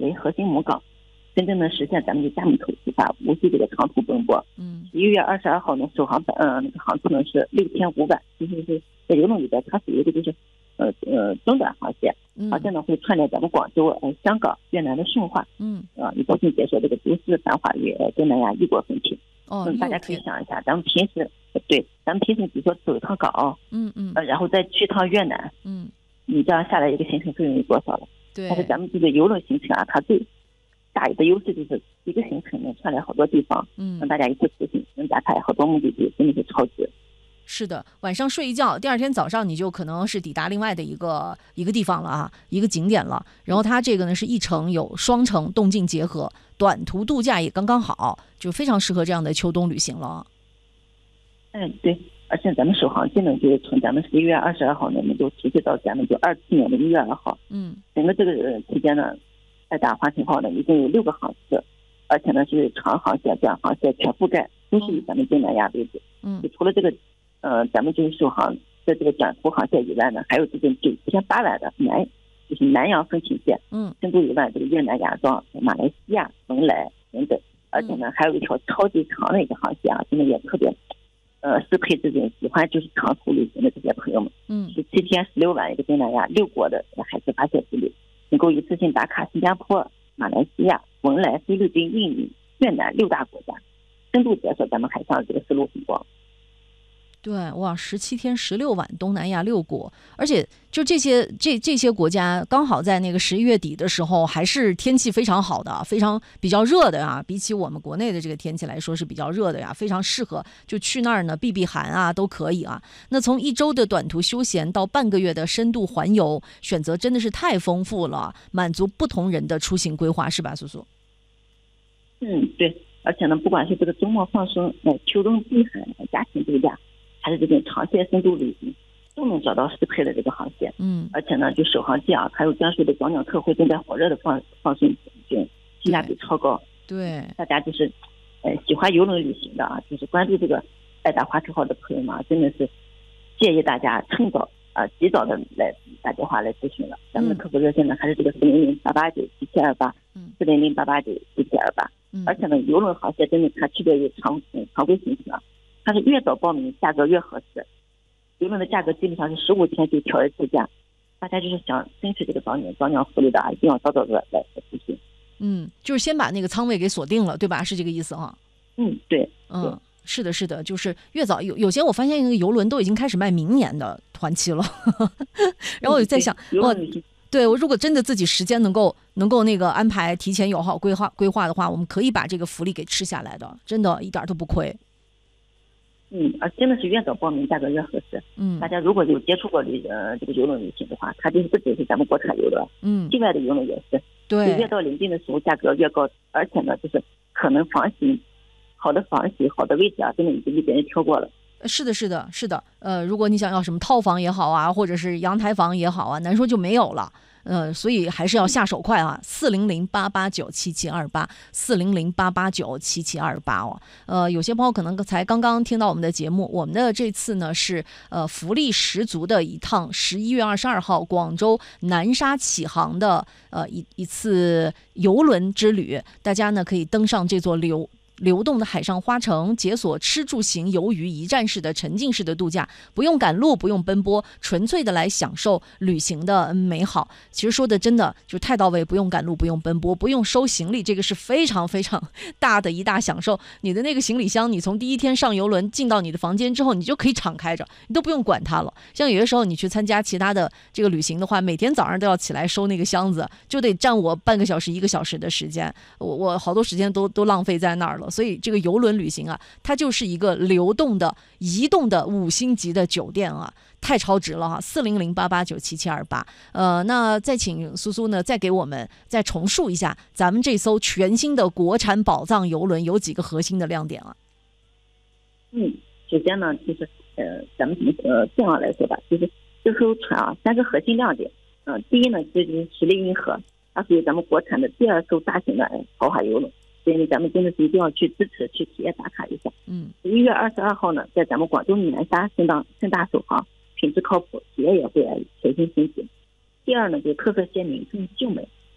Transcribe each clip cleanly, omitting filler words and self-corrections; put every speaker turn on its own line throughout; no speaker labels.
为核心母港，真正能实现咱们的加密头启发，无需这个长途奔波。11月22号呢，首航那个航次呢是6500，就是在邮轮里边，它属于一个就是中短航线，航线呢会串联咱们广州、香港、越南的顺化，以高兴解说这个都市繁华与东南亚异国风情。大家可以想一下，咱们平时比如说走一趟港澳，然后再去趟越南，你这样下来一个行程费用有多少了？
对。
但是咱们这个邮轮行程啊，它最大的优势就是一个行程能串联好多地方，让大家一次出行能打开好多目的地，真的是超值。
是的，晚上睡一觉，第二天早上你就可能是抵达另外的一个地方了啊，一个景点了。然后它这个呢是一程有双程动静结合，短途度假也刚刚好，就非常适合这样的秋冬旅行了。
对，而且咱们首航期呢，就是从咱们11月22号呢，就持续到咱们就24年的1月2号。整个这个期间呢，爱达华晨号呢一共有6个航次，而且呢是长航线、短航线全覆盖，都是以咱们东南亚为主。就除了这个咱们就是首航的这个短途航线以外呢，还有这个9800的南洋风情线，深度1万这个越南芽庄、马来西亚、文莱等等，而且呢还有一条超级长的一个航线啊，真的也特别适配这种喜欢就是长途旅行的这些朋友们。17天16晚一个东南亚6国的海事发现之旅，能够一次性打卡新加坡、马来西亚、文莱、菲律宾、印尼、越南6大国家，深度解锁咱们海上这个丝路风光。
对，哇，17天16晚东南亚6国，而且就这些国家刚好在那个11月底的时候，还是天气非常好的，比较热的呀，比起我们国内的这个天气来说是比较热的呀，非常适合就去那儿呢避避寒啊，都可以啊。那从1周的短途休闲到半个月的深度环游，选择真的是太丰富了，满足不同人的出行规划，是吧，苏苏？
对，而且呢，不管是这个周末放松、秋冬避寒、家庭度假，还是这种长线深度旅行，都能找到适配的这个航线。而且呢，就首航季啊，还有江水的早鸟特惠正在火热的放送中，性价比超高。
对，
大家就是喜欢邮轮旅行的啊，就是关注这个爱达华晨号的朋友们，真的是建议大家趁早及早的来打电话来咨询了。咱们的客服热线呢还是这个400-889-7728，400-889-7728。而且呢，邮轮航线真的它区别于常规行程啊，它是越早报名价格越合适，邮轮的价格基本上是15天就调一次价，大家就是想争取这个早鸟福利的啊，一定要早早的来咨询。
就是先把那个舱位给锁定了，对吧？是这个意思哈。
对。
是的，就是越早有些我发现那个邮轮都已经开始卖明年的团期了，然后我就在想，我如果真的自己时间能够那个安排提前有好规划的话，我们可以把这个福利给吃下来的，真的一点都不亏。
真的是越早报名价格越合适。大家如果有接触过这个邮轮旅行的话，它就是不只是咱们国产邮轮，境外的邮轮也是。
对，
越到临近的时候价格越高，而且呢，就是可能好的房型、好的位置啊，真的已经被别人挑过了。
是的。如果你想要什么套房也好啊，或者是阳台房也好啊，难说就没有了。所以还是要下手快啊！400-889-7728，400-889-7728哦。有些朋友可能才刚刚听到我们的节目，我们的这次呢是福利十足的一趟11月22号广州南沙启航的一次邮轮之旅，大家呢可以登上这座流动的海上花城，解锁吃住行游娱一站式的沉浸式的度假，不用赶路，不用奔波，纯粹的来享受旅行的美好。其实说的真的就太到位，不用赶路，不用奔波，不用收行李，这个是非常非常大的一大享受。你的那个行李箱，你从第一天上游轮进到你的房间之后，你就可以敞开着，你都不用管它了。像有的时候你去参加其他的这个旅行的话，每天早上都要起来收那个箱子，就得占我半个小时1个小时的时间，我好多时间都浪费在那儿了。所以这个邮轮旅行啊，它就是一个流动的移动的5星级的酒店啊，太超值了哈！400-889-7728。那再请苏苏呢，再给我们再重述一下咱们这艘全新的国产宝藏邮轮有几个核心的亮点啊？
首先呢，就是咱们这样来说吧，就是这艘船啊，3个核心亮点。第一呢，就是实力硬核，它属于咱们国产的第2艘大型的豪华邮轮。所以呢，咱们真的是一定要去支持、去体验、打卡一下。11月22号呢，在咱们广州南沙盛大首航，品质靠谱，体验也会全新升级。第二呢，就是特色鲜明、更秀美，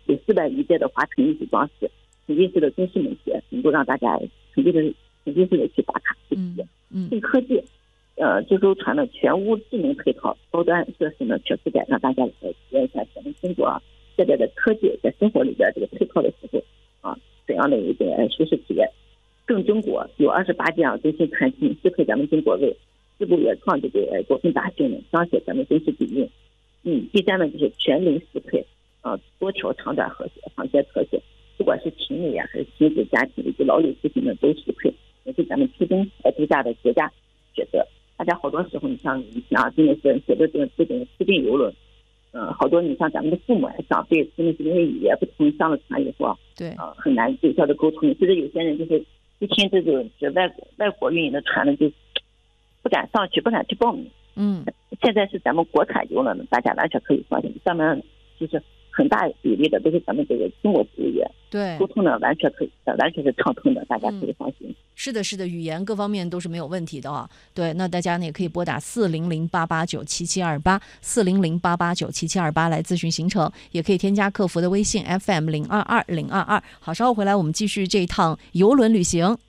有400余件的花层艺术装饰，沉浸式的中式美学，能够让大家沉浸式的去打卡去体验。新科技，这艘船的全屋智能配套高端设施呢，全覆盖，让大家来体验一下咱们中国现在的科技在生活里边这个配套的时候怎样的一个舒适体验。更中国有28件中心餐厅，适配咱们中国味，自不原创这个国风大秀呢，彰显咱们中式底蕴。第3呢就是全龄适配多条长短和谐航线特写，不管是情侣还是亲子家庭以及老幼出行的都适配，也是咱们初中度假的绝佳选择。大家好多时候你像以前真的是写的这种私定游轮，好多你像咱们的父母长辈真的是因为语言不通，上了船以后
对
很难有效的沟通，甚至有些人就是一听这种外国运营的船呢，就不敢上去，不敢去报名。现在是咱们国产游轮，大家完全可以放心，上面就是很大比例的都是咱们这个中国服务员，
对，
沟通呢完全是畅通的，大家可以放心。
是的，语言各方面都是没有问题的啊。对，那大家呢也可以拨打40088977284 400889772来咨询行程，也可以添加客服的微信 FM022022。好，稍后回来我们继续这一趟邮轮旅行。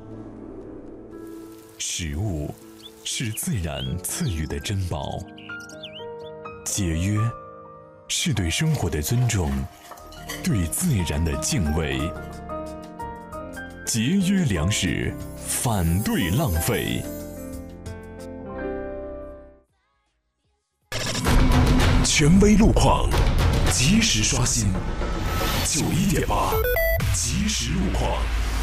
食物是自然赐予的珍宝，节约是对生活的尊重，对自然的敬畏。节约粮食，反对浪费。权威路况，及时刷新。91.8，即时路况。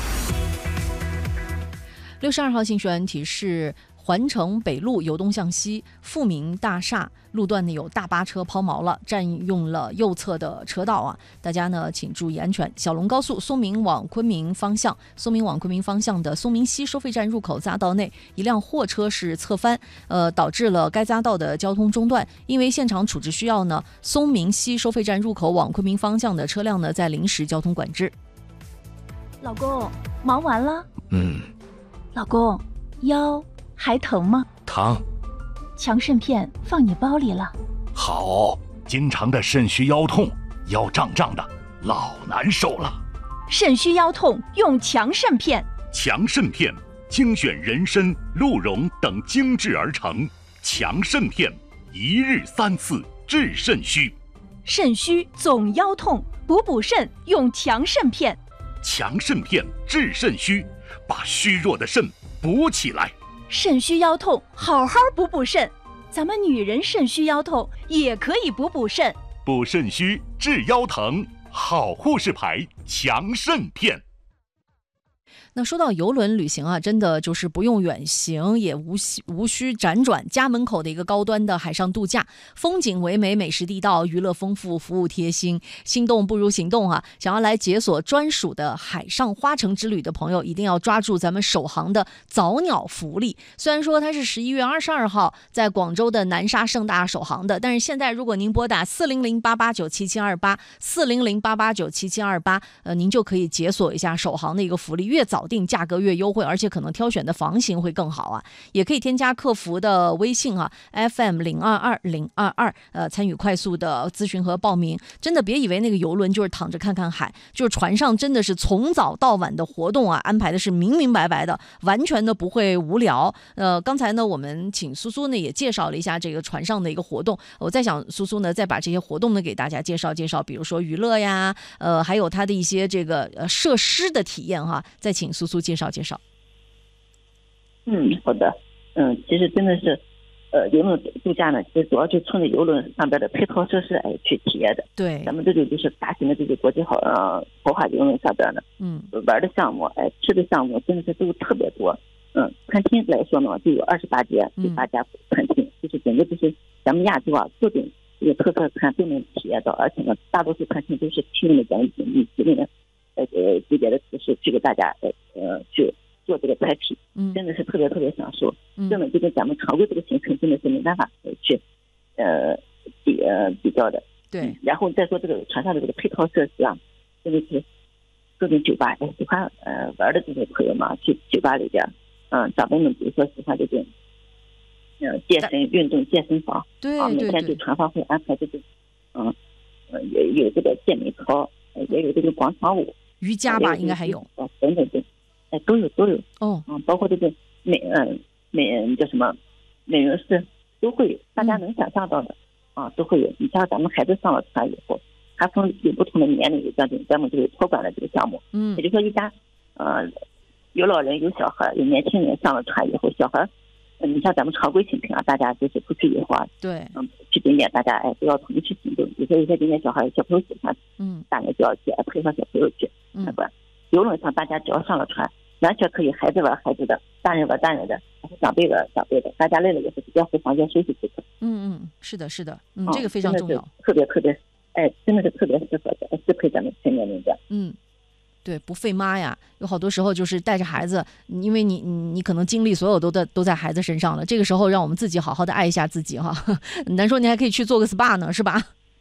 62号信选提示：环城北路由东向西，富民大厦路段呢有大巴车抛锚了，占用了右侧的车道啊，大家呢请注意安全。小龙高速松明往昆明方向的松明西收费站入口匝道内，一辆货车是侧翻，导致了该匝道的交通中断。因为现场处置需要呢，松明西收费站入口往昆明方向的车辆呢在临时交通管制。
老公，忙完了？老公，腰还疼吗？
疼。
强肾片放你包里了。
好，经常的肾虚腰痛，腰胀胀的，老难受了。
肾虚腰痛用强肾片。
强肾片精选人参、鹿茸等精制而成，强肾片一日3次治肾虚。
肾虚总腰痛，补肾用强肾片。
强肾片治肾虚，把虚弱的肾补起来。
肾虚腰痛好好补肾，咱们女人肾虚腰痛也可以补肾。
补肾虚治腰疼，好护士牌强肾片。
那说到邮轮旅行啊，真的就是不用远行，也无需辗转，家门口的一个高端的海上度假，风景唯美，美食地道，娱乐丰富，服务贴心，心动不如行动啊！想要来解锁专属的海上花城之旅的朋友，一定要抓住咱们首航的早鸟福利。虽然说它是11月22号在广州的南沙盛大首航的，但是现在如果您拨打40088977284 40088977284，您就可以解锁一下首航的一个福利，越早定价格越优惠，而且可能挑选的房型会更好啊！也可以添加客服的微信啊 FM022022，参与快速的咨询和报名。真的别以为那个邮轮就是躺着看看海，就是船上真的是从早到晚的活动啊，安排的是明明白白的，完全的不会无聊。刚才呢我们请苏苏呢也介绍了一下这个船上的一个活动，我在想苏苏呢再把这些活动呢给大家介绍介绍，比如说娱乐呀，还有它的一些这个设施的体验哈，再请苏苏介绍介绍。
好的。其实真的是，游轮度假呢，其实主要就冲着游轮上边的配套设施去体验的。对，咱们这种就是大型的这个国际豪华游轮上边呢，玩的项目，吃的项目真的是都特别多。餐厅来说呢，就有28家，有8家餐厅，就是整个就是咱们亚洲各种这个特色餐都能体验到，而且呢，大多数餐厅都是提供了咱们米其林的级别的厨师去给大家去做这个菜品，真的是特别特别享受。根本就跟咱们常规这个行程真的是没办法去比较的。对，然后再说这个船上的这个配套设施啊，真的是各种酒吧，喜欢玩的这些朋友嘛，去酒吧里边，长辈们比如说喜欢这种健身运动健身房，每天就船方会安排这种也有这个健美操，也有这个广场舞，
瑜伽吧，应该还有，
等等等，都有
哦，
包括这个叫什么美容室都会有，大家能想象到的都会有。你像咱们孩子上了船以后，他从有不同的年龄有咱们这个托管的这个项目，也就是说一家有老人有小孩有年轻人上了船以后，小孩你像咱们常规情况大家就是出去以后
对，
去景点大家都要同时去行动，有些景点小孩小朋友喜欢，大人就要去配合小朋友去参观。游轮上大家只要上了船，完全可以孩子玩孩子的，大人玩大人的，长辈玩长辈的，大家累了也是直接回房间休息即可。
是的，这个非常重要，
特别真的是特别适配咱们全年龄的。
对，不费妈呀，有好多时候就是带着孩子，因为你可能精力所有都在孩子身上了，这个时候让我们自己好好的爱一下自己哈。难说你还可以去做个 SPA 呢，是吧？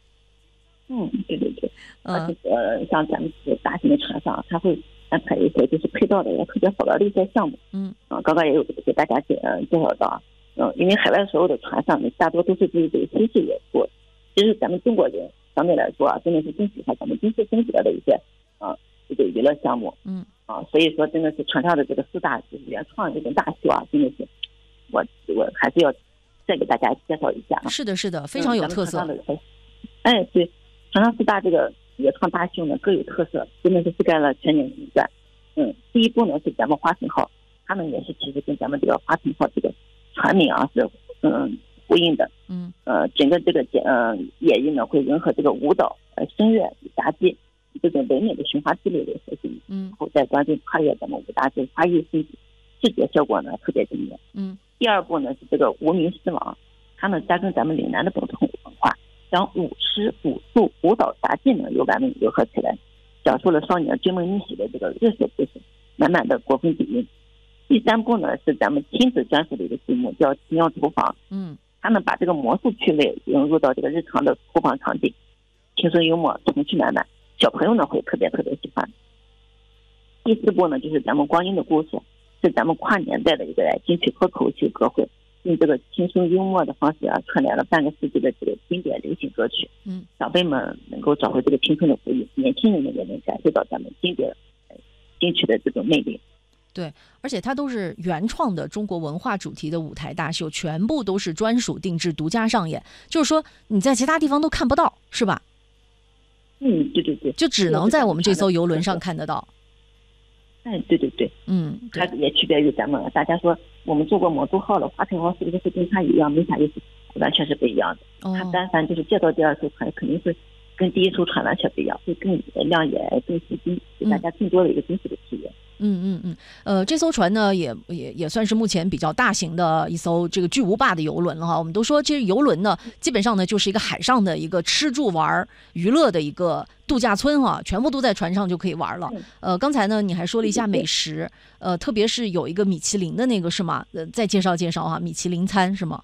对，而且像咱们大型的船上，他会安排一些就是配套的也特别好玩的一些项目。刚刚也有给大家介绍到因为海外所有的船上大多都是对这个新式元素，其实咱们中国人相对来说真的是更喜欢咱们军事升级的一些这个娱乐项目。所以说真的是船上的这个4大就是原创这种大秀真的是我还是要再给大家介绍一下。
是的，非常有特色。
对，船上4大这个原创大秀呢各有特色，真的是覆盖了全年龄段。第一部呢是咱们华坪号，他们也是其实跟咱们这个华坪号这个船名是呼应的。整个这个演绎呢会融合这个舞蹈、声乐、杂技这种唯美的循环之类的核心。然后再关注跨越咱们5大洲花艺升级，视觉效果呢特别惊艳。第二部呢是这个无名狮王，他们加更咱们岭南的本土文化，将舞狮、武术、舞蹈杂技呢完美融合起来，讲述了少年追梦逆袭的这个热血故事，满满的国风底蕴。第三部呢是咱们亲子专属的一个节目，叫奇妙厨房。他们把这个魔术趣味融入到这个日常的厨房场景，轻松幽默，童趣满满，小朋友呢会特别喜欢。第四部呢就是咱们光阴的故事，是咱们跨年代的一个金曲脱口秀歌会，用这个轻松幽默的方式串联了半个世纪的这个经典流行歌曲。长辈们能够找回这个青春的回忆，年轻人们也能感受到咱们经典金曲的这种魅力。
对，而且它都是原创的中国文化主题的舞台大秀，全部都是专属定制独家上演，就是说你在其他地方都看不到，是吧？
对，
就只能在我们这艘游轮上看得到。
对，它也区别于咱们大家说我们做过魔都号了，华坪号是不是跟它一样，没啥意思，完全是不一样的。它但凡就是介绍第二艘船，肯定是跟第一艘船完全不一样，会更亮眼、更吸睛，给大家更多的一个真实的体验。
这艘船呢也算是目前比较大型的一艘这个巨无霸的游轮了哈。我们都说这游轮呢基本上呢就是一个海上的一个吃住玩娱乐的一个度假村哈，全部都在船上就可以玩了。刚才呢你还说了一下美食，特别是有一个米其林的那个是吗？再介绍哈，米其林餐是吗？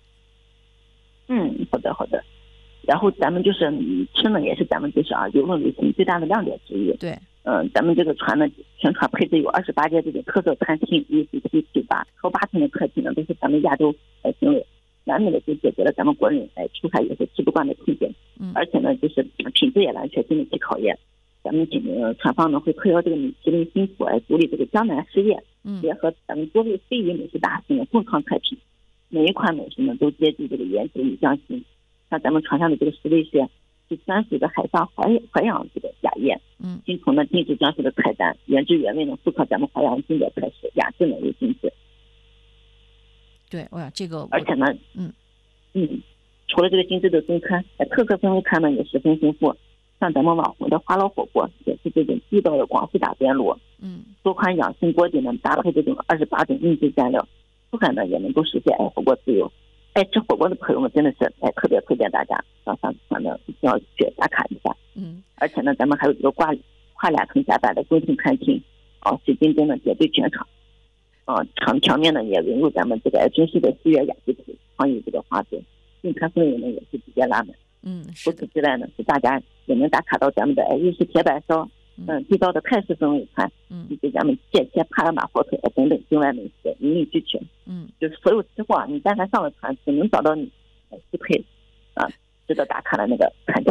好的。然后咱们就是吃呢也是咱们就是游轮旅行最大的亮点之一。
对。
咱们这个船呢，全船配置有28间这种特色餐厅、UCT、酒吧，超8成的客厅呢都是咱们亚洲行为，完美的就解决了咱们国人出海以后吃不惯的痛点。而且呢，就是品质也完全经得起考验。咱们船方呢会特邀这个米其林星厨主理这个江南诗宴，结合咱们多位非遗美食大师呢共创菜品，每一款美食呢都接近这个原汁与匠心。像咱们船上的这个食味轩是专属的海上淮扬这个雅宴，精通的定制专属的菜单，原汁原味的复刻咱们淮扬经典菜式，雅致呢又精致。
对，这个
而且呢，除了这个精致的中餐，特色风味餐呢也十分丰富，像咱们网红的花捞火锅也是这种地道的广式打边炉，多款养生锅底呢搭配这种28种秘制蘸料，口感呢也能够实现火锅自由。爱吃火锅的朋友们真的是特别推荐大家上船呢一定要去打卡一下。而且呢咱们还有这个跨2层甲板的中庭餐厅，水晶灯呢点缀全场，墙面呢也融入咱们这个中式的西园雅集图，创意这个花边，用餐氛围呢也是直接拉满。除此之外呢是大家也能打卡到咱们的日式铁板烧，地道的泰式风味餐，以及咱们蟹切、帕尔马火腿等等境外美食一应俱全。就是所有吃货你但凡上了船，只能找到你适配值得打卡的那个餐厅。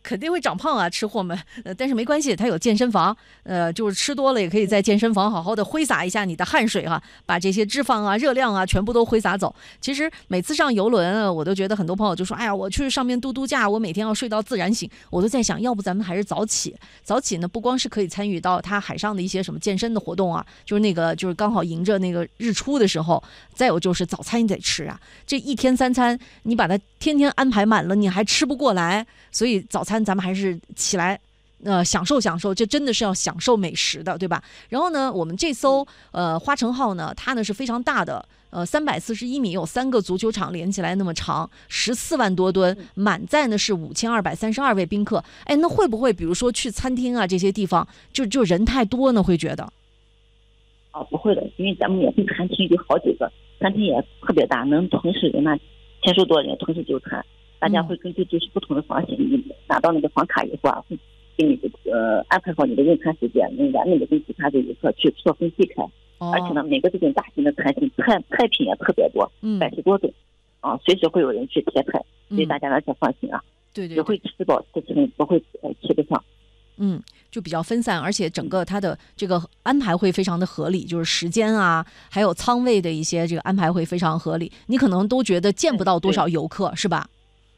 肯定会长胖啊，吃货们。但是没关系，它有健身房，就是吃多了也可以在健身房好好的挥洒一下你的汗水哈，把这些脂肪啊、热量啊全部都挥洒走。其实每次上游轮，我都觉得很多朋友就说，哎呀，我去上面度假，我每天要睡到自然醒。我都在想，要不咱们还是早起呢，不光是可以参与到它海上的一些什么健身的活动啊，就是刚好迎着那个日出的时候，再有就是早餐你得吃啊，这一天3餐你把它天天安排满了，你还吃不过来，所以早餐咱们还是起来享受，这真的是要享受美食的，对吧？然后呢，我们这艘花城号呢，它呢是非常大的，341米，有3个足球场连起来那么长，14万多吨，满载呢是5232位宾客。哎，那会不会比如说去餐厅啊这些地方，就人太多呢？会觉得？
不会的，因为咱们免费餐厅有好几个，餐厅也特别大，能同时容纳1000多人同时就餐。大家会根据就是不同的房型，你拿到那个房卡以后啊，会给你安排好你的用餐时间，能完美的跟其他的游客去错峰避开。而且呢，每个这种大型的餐厅菜品也特别多，100多种啊，随时会有人去贴菜，所以大家完全放心啊。
对，
只会吃饱吃撑，不会吃不上。
就比较分散，而且整个它的这个安排会非常的合理，就是时间啊，还有舱位的一些这个安排会非常合理。你可能都觉得见不到多少游客，是吧？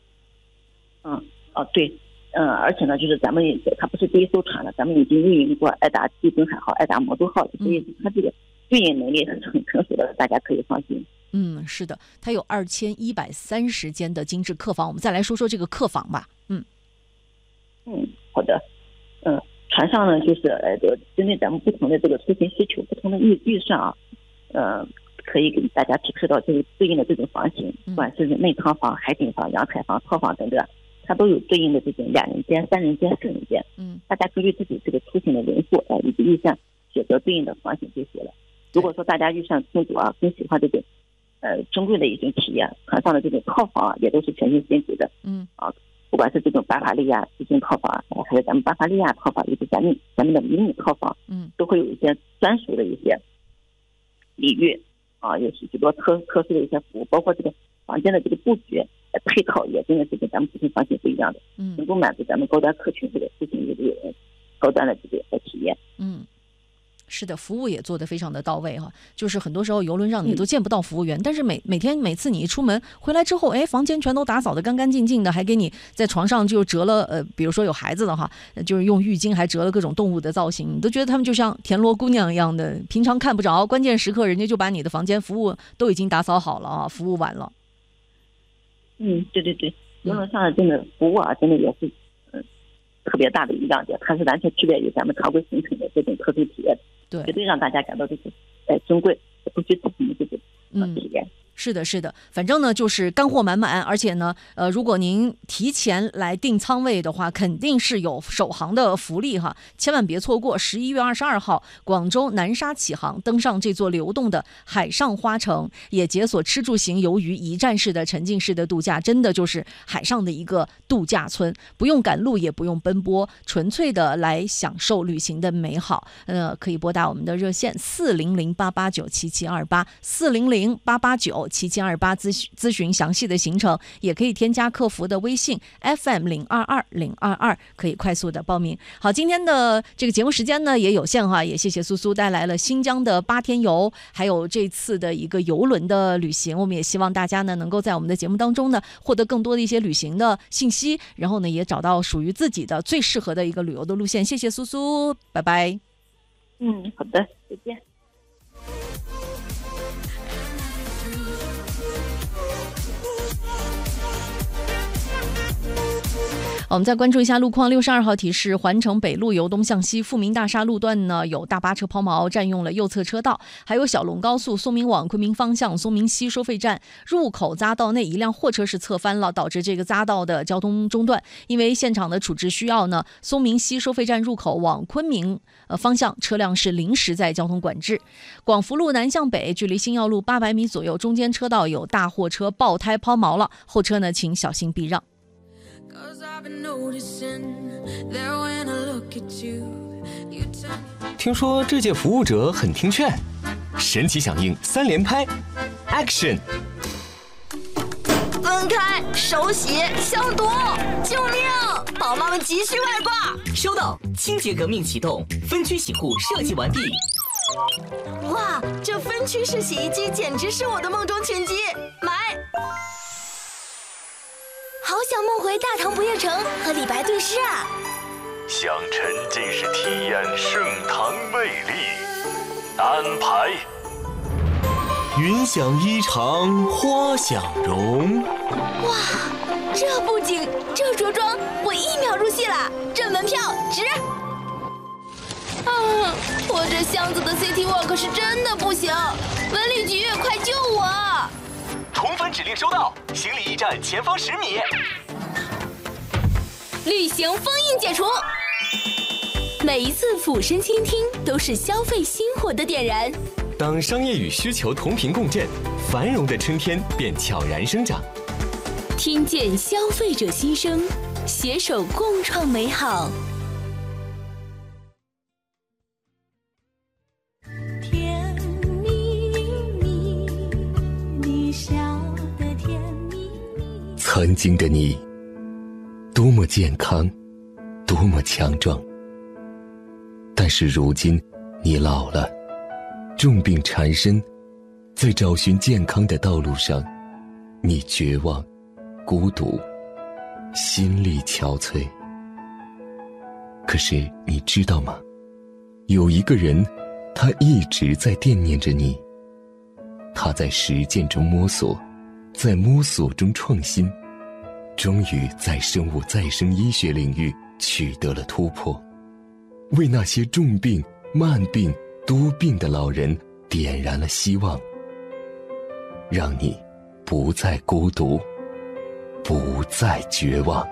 对，而且呢，就是咱们它不是第一艘船了，咱们已经运营过爱达基敦海号、爱达魔都号，所以它这个运营能力是很成熟的，大家可以放心。
是的，它有2130间的精致客房。我们再来说说这个客房吧。
好的。船上呢，就是针对咱们不同的这个出行需求、不同的预算啊，可以给大家提示到就是对应的这种房型，不管是内舱房、海景房、阳台房、套房等等，它都有对应的这种2人间、3人间、4人间。大家根据自己这个出行的人数以及预算选择对应的房型就行了。如果说大家预算充足啊，更喜欢这种珍贵的一种体验，船上的这种套房啊，也都是全新升级的。不管是这种巴伐利亚基金套房，还是咱们巴伐利亚套房，以及咱们的迷你套房，都会有一些专属的一些礼遇啊，有许多特殊的一些服务，包括这个房间的这个布局配套也真的是跟咱们普通房型不一样的，能够满足咱们高端客群这个出行这个高端的这个体验。
是的，服务也做得非常的到位哈。就是很多时候邮轮上你都见不到服务员，但是每次你一出门回来之后，房间全都打扫得干干净净的，还给你在床上就折了比如说有孩子的哈，就是用浴巾还折了各种动物的造型，你都觉得他们就像田螺姑娘一样的，平常看不着，关键时刻人家就把你的房间服务都已经打扫好了啊，服务完了。
对，邮轮上的这个服务啊，真的也是特别大的一个亮点，它是完全区别于咱们常规行程的这种特殊体验。
对，
绝对让大家感到这种珍贵、不虚此行的这种体验。
是的，反正呢就是干货满满，而且呢，如果您提前来订舱位的话，肯定是有首航的福利哈，千万别错过。11月22号，广州南沙启航，登上这座流动的海上花城，也解锁吃住行游于一站式的沉浸式的度假，真的就是海上的一个度假村，不用赶路，也不用奔波，纯粹的来享受旅行的美好。可以拨打我们的热线400-889-7728，400-889-7728咨询详细的行程，也可以添加客服的微信 FM022022，可以快速的报名。好，今天的这个节目时间呢也有限哈，也谢谢苏苏带来了新疆的8天游，还有这次的一个邮轮的旅行。我们也希望大家呢能够在我们的节目当中呢获得更多的一些旅行的信息，然后呢也找到属于自己的最适合的一个旅游的路线。谢谢苏苏，拜拜。
好的，再见。
我们再关注一下路况。62号提示，环城北路由东向西富民大厦路段呢有大巴车抛锚，占用了右侧车道，还有小龙高速松明往昆明方向松明西收费站入口匝道内一辆货车是侧翻了，导致这个匝道的交通中断。因为现场的处置需要呢，松明西收费站入口往昆明方向车辆是临时在交通管制。广福路南向北，距离新耀路800米左右，中间车道有大货车爆胎抛锚了，后车呢请小心避让。
听说这届服务者很听劝，神奇响应3连拍 Action。
分开，手洗，消毒！救命！宝妈们急需外挂。
收到，清洁革命启动，分区洗护设计完毕。
哇，这分区式洗衣机简直是我的梦中情机，买！好想梦回大唐不夜城和李白对诗啊！
想沉浸式体验盛唐魅力，安排。
云想衣裳花想容。
哇，这布景，这着装，我1秒入戏了，这门票值！我这箱子的 City Walk 是真的不行，文旅局快救我！
同粉指令收到，行李驿站前方10米。
旅行封印解除。每一次俯身倾听，都是消费心火的点燃。
当商业与需求同频共振，繁荣的春天便悄然生长。
听见消费者心声，携手共创美好。
甜蜜蜜，你笑得甜蜜蜜。
曾经的你，多么健康，多么强壮。但是如今，你老了，重病缠身，在找寻健康的道路上，你绝望、孤独，心力憔悴。可是你知道吗？有一个人，他一直在惦念着你。他在实践中摸索，在摸索中创新，终于在生物再生医学领域取得了突破，为那些重病、慢病、多病的老人点燃了希望，让你不再孤独，不再绝望。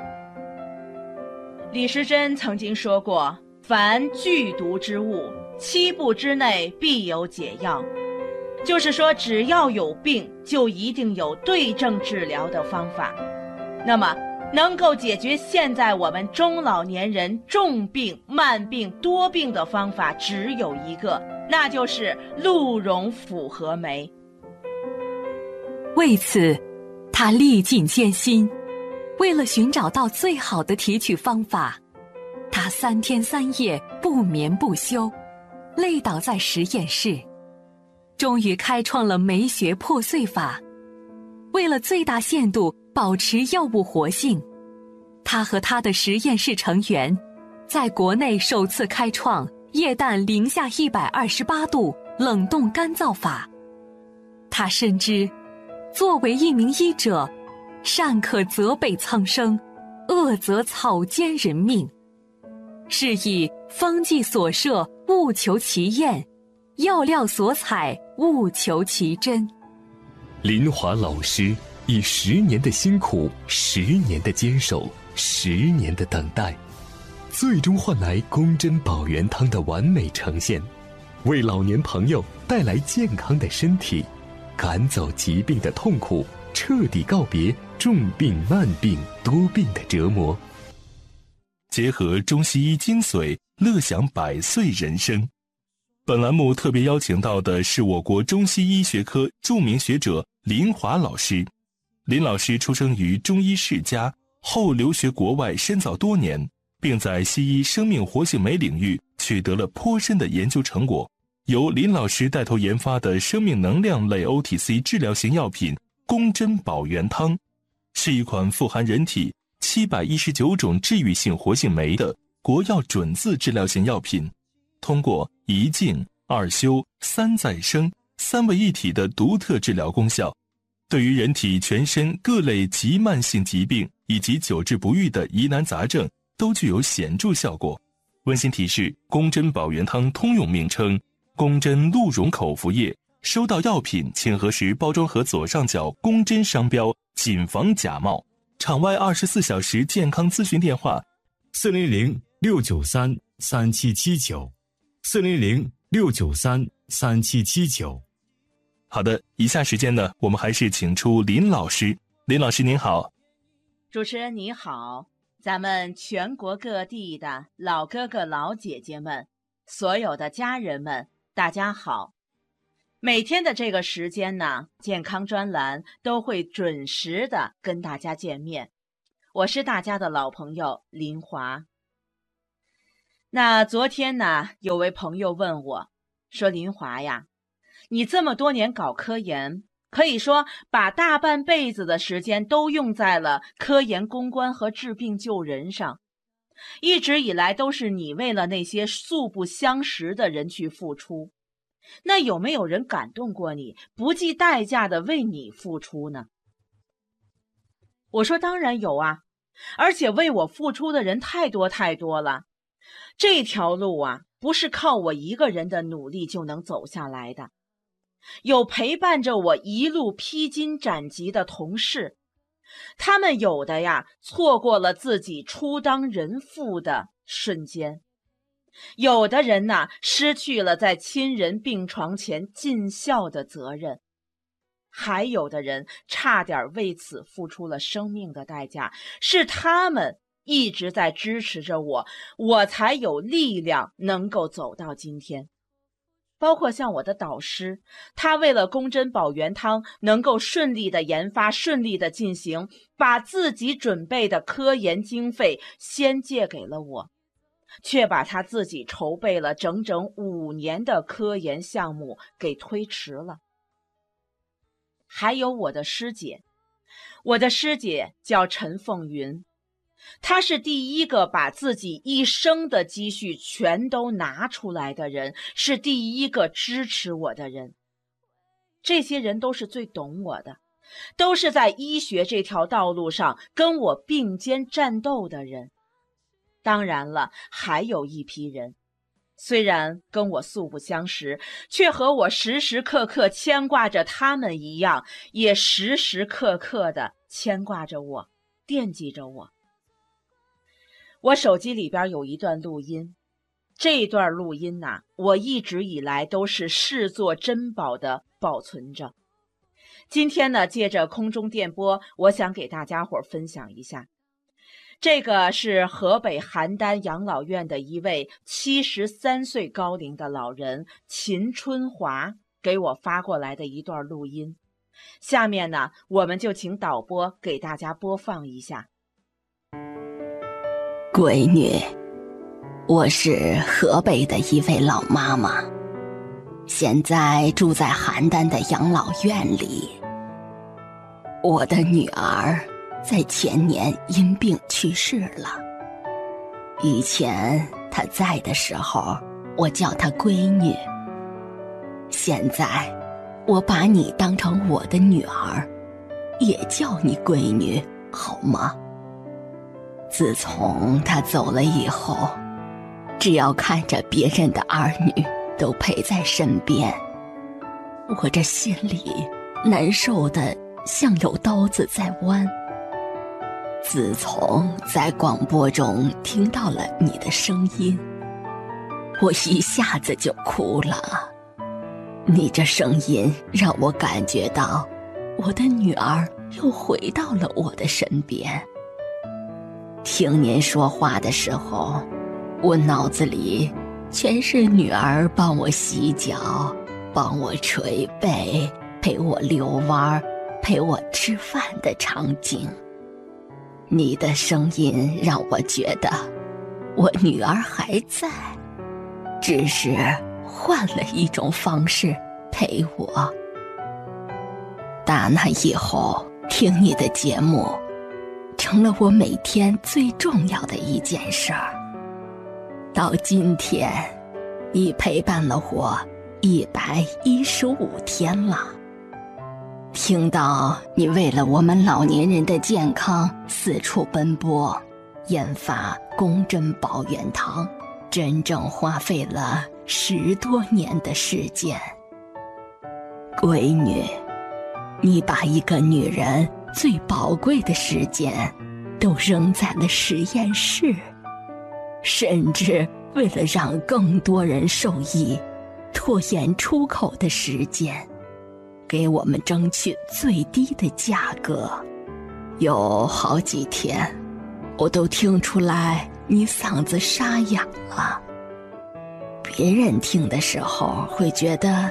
李时珍曾经说过，凡剧毒之物，7步之内必有解药。就是说，只要有病，就一定有对症治疗的方法。那么能够解决现在我们中老年人重病、慢病、多病的方法只有一个，那就是鹿茸复合酶。
为此，他历尽艰辛，为了寻找到最好的提取方法，他3天3夜不眠不休，累倒在实验室，终于开创了酶学破碎法。为了最大限度保持药物活性，他和他的实验室成员在国内首次开创液氮零下128度冷冻干燥法。他深知，作为一名医者，善可责备苍生，恶则草菅人命。是以方剂所设，务求其验；药料所采，务求其真。
林华老师以10年的辛苦、10年的坚守、10年的等待，最终换来宫珍保元汤的完美呈现，为老年朋友带来健康的身体，赶走疾病的痛苦，彻底告别重病、慢病、多病的折磨。
结合中西医精髓，乐享100岁人生。本栏目特别邀请到的是我国中西医学科著名学者林华老师。林老师出生于中医世家，后留学国外深造多年，并在西医生命活性酶领域取得了颇深的研究成果。由林老师带头研发的生命能量类 OTC 治疗型药品宫珍保元汤，是一款富含人体719种治愈性活性酶的国药准字治疗型药品，通过1静、2休、3再生3位一体的独特治疗功效，对于人体全身各类急慢性疾病以及久治不愈的疑难杂症都具有显著效果。温馨提示：宫珍保元汤通用名称宫珍鹿茸口服液。收到药品请核实包装盒左上角宫珍商标，谨防假冒。场外24小时健康咨询电话：400-693-3779，400-693-3779。好的，以下时间呢，我们还是请出林老师。林老师您好。
主持人你好，咱们全国各地的老哥哥老姐姐们，所有的家人们，大家好。 每天的这个时间呢，健康专栏都会准时的跟大家见面。我是大家的老朋友林华。那昨天呢，有位朋友问我说，林华呀，你这么多年搞科研，可以说把大半辈子的时间都用在了科研攻关和治病救人上，一直以来都是你为了那些素不相识的人去付出，那有没有人感动过你，不计代价的为你付出呢？我说当然有啊，而且为我付出的人太多太多了。这条路啊，不是靠我一个人的努力就能走下来的。有陪伴着我一路披荆斩棘的同事，他们有的呀，错过了自己初当人父的瞬间；有的人呢，失去了在亲人病床前尽孝的责任；还有的人差点为此付出了生命的代价。是他们一直在支持着我，我才有力量能够走到今天。包括像我的导师，他为了宫珍保元汤能够顺利的研发，顺利的进行，把自己准备的科研经费先借给了我，却把他自己筹备了整整5年的科研项目给推迟了。还有我的师姐叫陈凤云，她是第一个把自己一生的积蓄全都拿出来的人，是第一个支持我的人。这些人都是最懂我的，都是在医学这条道路上跟我并肩战斗的人。当然了，还有一批人，虽然跟我素不相识，却和我时时刻刻牵挂着他们一样，也时时刻刻地牵挂着我，惦记着我。我手机里边有一段录音，这段录音呢，我一直以来都是视作珍宝的保存着。今天呢，借着空中电波，我想给大家伙分享一下。这个是河北邯郸养老院的一位73岁高龄的老人秦春华给我发过来的一段录音。下面呢，我们就请导播给大家播放一下。
闺女，我是河北的一位老妈妈，现在住在邯郸的养老院里。我的女儿在前年因病去世了。以前她在的时候，我叫她闺女。现在我把你当成我的女儿，也叫你闺女，好吗？自从她走了以后，只要看着别人的儿女都陪在身边，我这心里难受的像有刀子在剜。自从在广播中听到了你的声音，我一下子就哭了。你这声音让我感觉到我的女儿又回到了我的身边。听您说话的时候，我脑子里全是女儿帮我洗脚，帮我捶背，陪我遛弯，陪我吃饭的场景。你的声音让我觉得我女儿还在，只是换了一种方式陪我。打那以后，听你的节目成了我每天最重要的一件事儿。到今天，你陪伴了我115天了。听到你为了我们老年人的健康四处奔波，研发宫珍保元汤，真正花费了10多年的时间。闺女，你把一个女人最宝贵的时间都扔在了实验室，甚至为了让更多人受益，拖延出口的时间，给我们争取最低的价格。有好几天，我都听出来你嗓子沙哑了。别人听的时候会觉得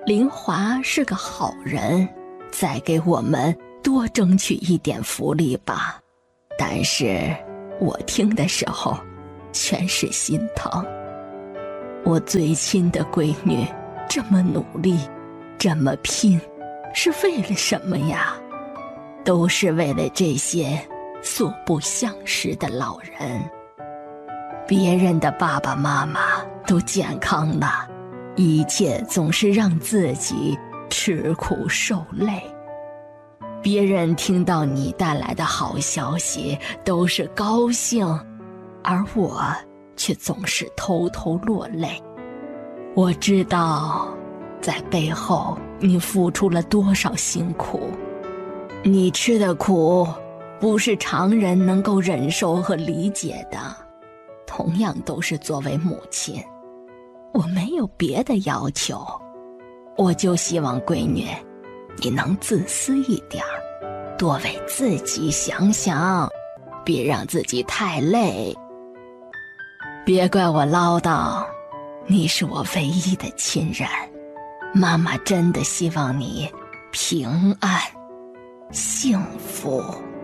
林华是个好人，再给我们多争取一点福利吧。但是我听的时候全是心疼。我最亲的闺女这么努力，这么拼，是为了什么呀？都是为了这些素不相识的老人。别人的爸爸妈妈都健康了，一切总是让自己吃苦受累。别人听到你带来的好消息都是高兴，而我却总是偷偷落泪。我知道在背后你付出了多少辛苦，你吃的苦不是常人能够忍受和理解的。同样都是作为母亲，我没有别的要求，我就希望闺女你能自私一点，多为自己想想，别让自己太累。别怪我唠叨，你是我唯一的亲人，妈妈真的希望你平安幸福。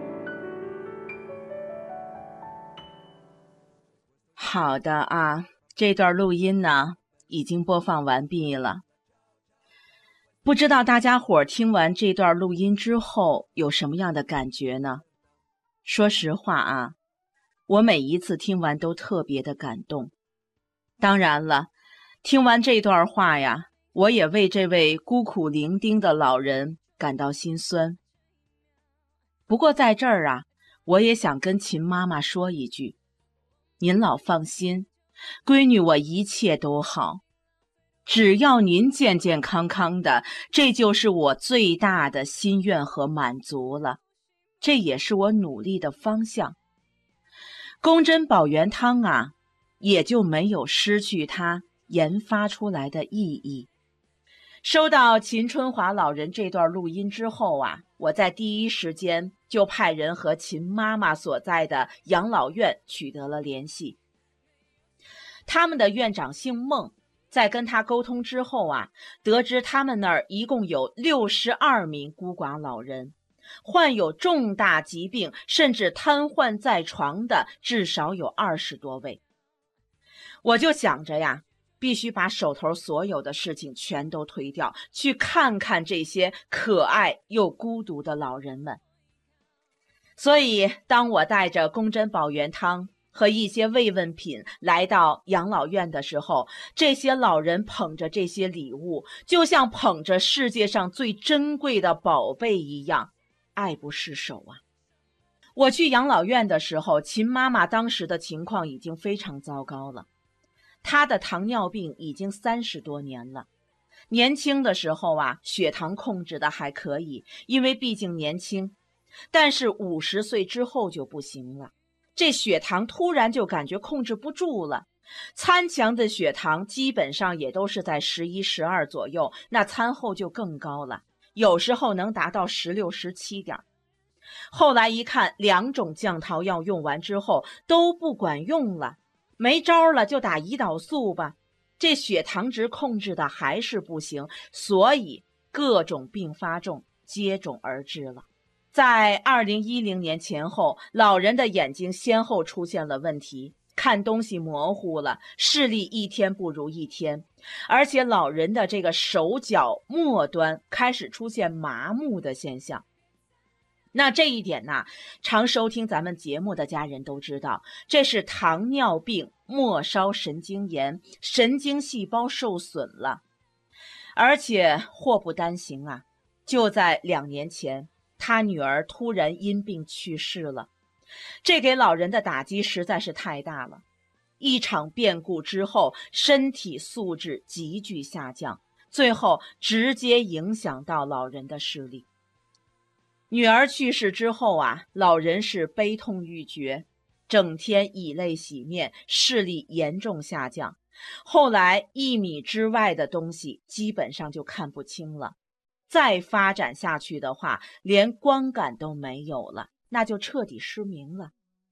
好的啊，这段录音呢已经播放完毕了。不知道大家伙听完这段录音之后有什么样的感觉呢？说实话啊，我每一次听完都特别的感动。当然了，听完这段话呀，我也为这位孤苦伶仃的老人感到心酸。不过在这儿啊，我也想跟秦妈妈说一句，您老放心，闺女我一切都好，只要您健健康康的，这就是我最大的心愿和满足了，这也是我努力的方向。宫珍保元汤啊，也就没有失去它研发出来的意义。收到秦春华老人这段录音之后啊，我在第一时间就派人和秦妈妈所在的养老院取得了联系。他们的院长姓孟，在跟他沟通之后啊，得知他们那儿一共有62名孤寡老人，患有重大疾病甚至瘫痪在床的至少有20多位。我就想着呀，必须把手头所有的事情全都推掉，去看看这些可爱又孤独的老人们。所以当我带着宫珍保元汤和一些慰问品来到养老院的时候，这些老人捧着这些礼物，就像捧着世界上最珍贵的宝贝一样，爱不释手啊。我去养老院的时候，秦妈妈当时的情况已经非常糟糕了。她的糖尿病已经30多年了，年轻的时候啊，血糖控制的还可以，因为毕竟年轻，但是50岁之后就不行了，这血糖突然就感觉控制不住了，餐前的血糖基本上也都是在11、12左右，那餐后就更高了，有时候能达到16、17点。后来一看，2种降糖药用完之后都不管用了，没招了就打胰岛素吧，这血糖值控制的还是不行，所以各种并发症接踵而至了。在2010年前后，老人的眼睛先后出现了问题，看东西模糊了，视力一天不如一天，而且老人的这个手脚末端开始出现麻木的现象。那这一点呢，常收听咱们节目的家人都知道，这是糖尿病末梢神经炎，神经细胞受损了。而且祸不单行啊，就在2年前，他女儿突然因病去世了，这给老人的打击实在是太大了。一场变故之后，身体素质急剧下降，最后直接影响到老人的视力。女儿去世之后啊，老人是悲痛欲绝，整天以泪洗面，视力严重下降。后来1米之外的东西基本上就看不清了，再发展下去的话，连光感都没有了，那就彻底失明了。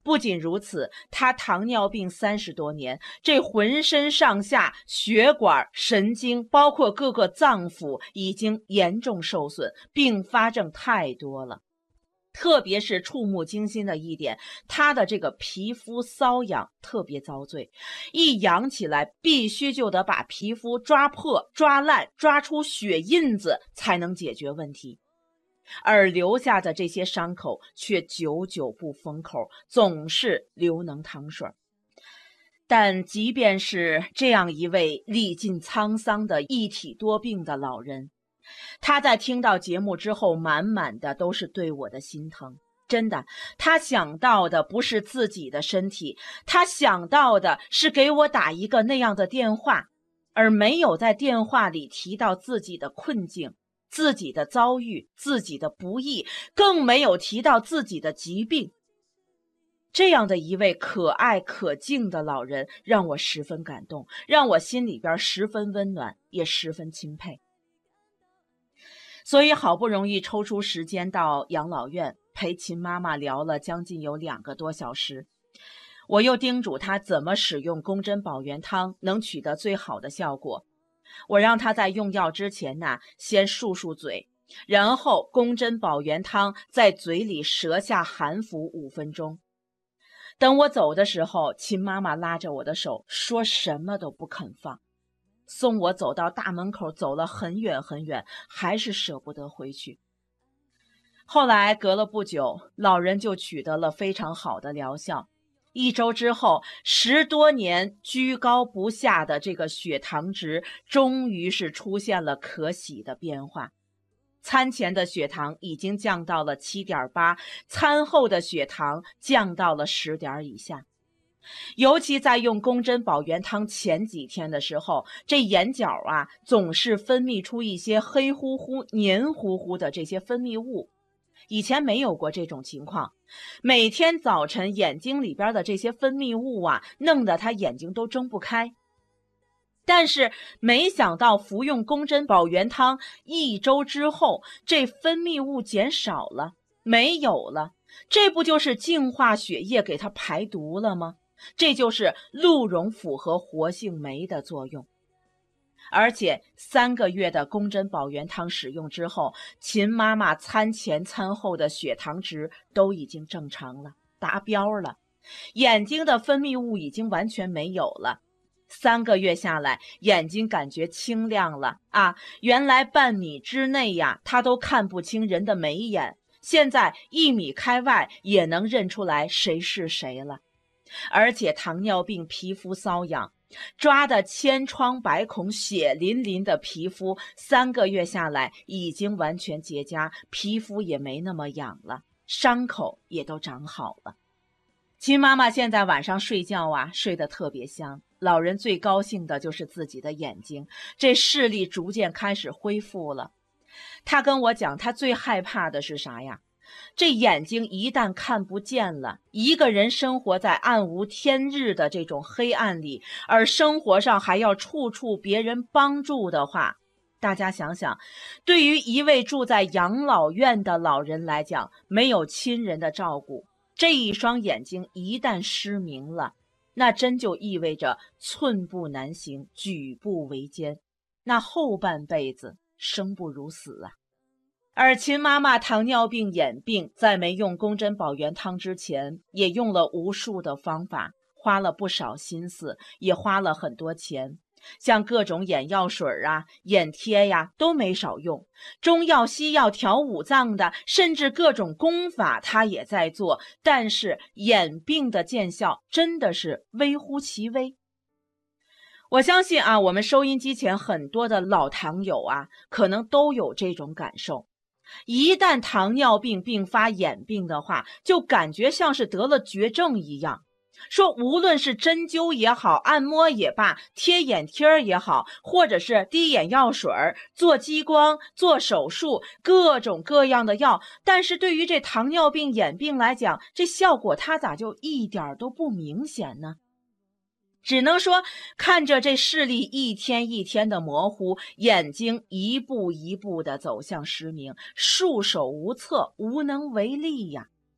不仅如此，他糖尿病30多年，这浑身上下血管、神经，包括各个脏腑已经严重受损，并发症太多了。特别是触目惊心的一点，他的这个皮肤瘙痒特别遭罪，一痒起来必须就得把皮肤抓破、抓烂、抓出血印子才能解决问题。而留下的这些伤口却久久不封口，总是流脓淌水。但即便是这样一位历尽沧桑的一体多病的老人，他在听到节目之后满满的都是对我的心疼。真的，他想到的不是自己的身体，他想到的是给我打一个那样的电话，而没有在电话里提到自己的困境、自己的遭遇、自己的不易，更没有提到自己的疾病。这样的一位可爱可敬的老人让我十分感动，让我心里边十分温暖，也十分钦佩。所以好不容易抽出时间到养老院陪秦妈妈聊了将近有2个多小时，我又叮嘱她怎么使用宫针保元汤能取得最好的效果。我让她在用药之前呢，先漱漱嘴，然后宫针保元汤在嘴里舌下含服5分钟。等我走的时候，秦妈妈拉着我的手，说什么都不肯放，送我走到大门口，走了很远很远，还是舍不得回去。后来隔了不久，老人就取得了非常好的疗效。1周之后，10多年居高不下的这个血糖值终于是出现了可喜的变化。餐前的血糖已经降到了 7.8， 餐后的血糖降到了10点以下。尤其在用宫针保元汤前几天的时候，这眼角啊总是分泌出一些黑乎乎、黏糊糊的这些分泌物。以前没有过这种情况，每天早晨眼睛里边的这些分泌物啊，弄得他眼睛都睁不开。但是没想到服用宫针保元汤1周之后，这分泌物减少了，没有了。这不就是净化血液给它排毒了吗？这就是鹿茸复合活性酶的作用。而且3个月的宫针保元汤使用之后，秦妈妈餐前餐后的血糖值都已经正常了，达标了，眼睛的分泌物已经完全没有了。3个月下来，眼睛感觉清亮了啊！原来半米之内呀，他都看不清人的眉眼，现在1米开外也能认出来谁是谁了。而且糖尿病皮肤瘙痒，抓的千疮百孔、血淋淋的皮肤，3个月下来已经完全结痂，皮肤也没那么痒了，伤口也都长好了。秦妈妈现在晚上睡觉啊，睡得特别香。老人最高兴的就是自己的眼睛，这视力逐渐开始恢复了。他跟我讲，他最害怕的是啥呀？这眼睛一旦看不见了，一个人生活在暗无天日的这种黑暗里，而生活上还要处处别人帮助的话，大家想想，对于一位住在养老院的老人来讲，没有亲人的照顾，这一双眼睛一旦失明了，那真就意味着寸步难行，举步维艰，那后半辈子生不如死啊。而秦妈妈糖尿病眼病，在没用宫针保元汤之前，也用了无数的方法，花了不少心思，也花了很多钱，像各种眼药水啊、眼贴呀都没少用，中药西药调五脏的，甚至各种功法他也在做，但是眼病的见效真的是微乎其微。我相信啊，我们收音机前很多的老糖友啊，可能都有这种感受。一旦糖尿病并发眼病的话，就感觉像是得了绝症一样。说无论是针灸也好，按摩也罢，贴眼贴也好，或者是滴眼药水、做激光、做手术，各种各样的药，但是对于这糖尿病眼病来讲，这效果它咋就一点都不明显呢？只能说看着这视力一天一天的模糊，眼睛一步一步的走向失明，束手无策，无能为力呀。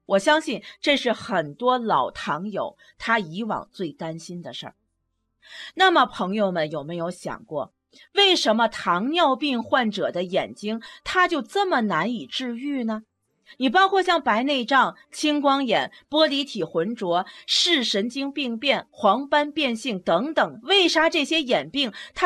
我相信这是很多老糖友他以往最担心的事儿。那么朋友们有没有想过，为什么糖尿病患者的眼睛它就这么难以治愈呢？你包括像白内障、青光眼、玻璃体浑浊、视神经病变、黄斑变性等等，为啥这些眼病它